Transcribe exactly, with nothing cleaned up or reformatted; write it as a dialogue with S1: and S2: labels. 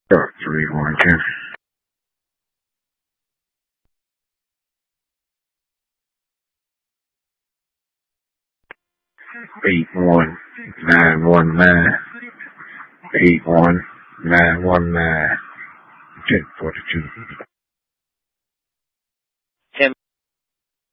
S1: three one two. Eight one nine one nine. Eight one nine one nine. Ten forty two.